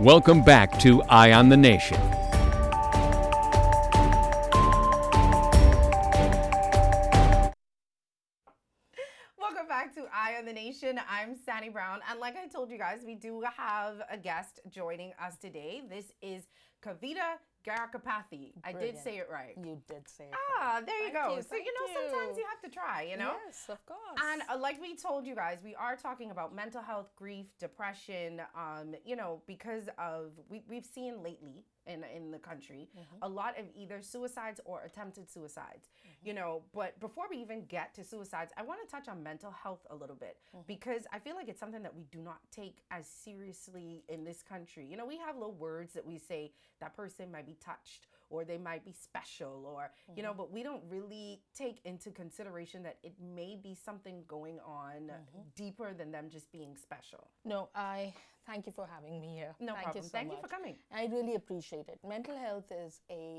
Welcome back to Eye on the Nation. Welcome back to Eye on the Nation. I'm Sani Brown, and like I told you guys, we do have a guest joining us today. This is Kavita Garakapathy. I did say it right. You did say it right. There you go. So, thank sometimes you have to try, Yes, of course. And like we told you guys, we are talking about mental health, grief, depression, because of, we've seen lately in the country, a lot of either suicides or attempted suicides, but before we even get to suicides, I want to touch on mental health a little bit because I feel like it's something that we do not take as seriously in this country. We have little words that we say, that person might be touched or they might be special or, but we don't really take into consideration that it may be something going on deeper than them just being special. No, I thank you for having me here. No problem. Thank you for coming. I really appreciate it. Mental health is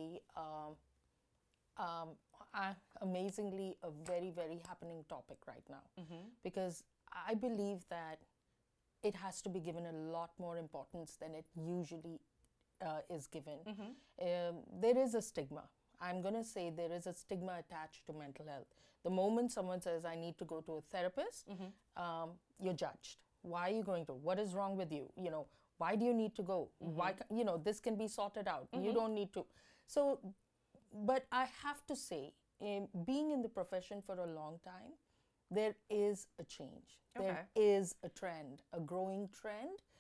amazingly a very, very happening topic right now because I believe that it has to be given a lot more importance than it usually is given. There is a stigma. I'm going to say there is a stigma attached to mental health. The moment someone says, I need to go to a therapist, you're judged. Why are you going to? What is wrong with you? Why do you need to go? Why, this can be sorted out. You don't need to. So, but I have to say, being in the profession for a long time, there is a change. Okay. There is a trend, a growing trend